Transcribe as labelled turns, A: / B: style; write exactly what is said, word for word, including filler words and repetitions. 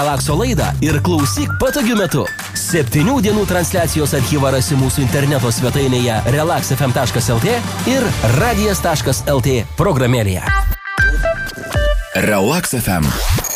A: Relakso laidą ir klausyk patogiu metu. Septynių dienų transliacijos archyvą rasi mūsų interneto svetainėje relax f m taškas l t ir radijas taškas l t programėlėje.
B: Relax F M.